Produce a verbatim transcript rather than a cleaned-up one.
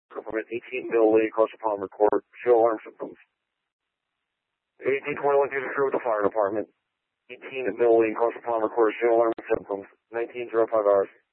Permit eighteen Bill Lee, Coastal Palmer Court, show alarm symptoms. eighteen twenty-one to the crew with the fire department. eighteen Bill Lee, Coastal Palmer Court, show alarm symptoms. nineteen oh five hours.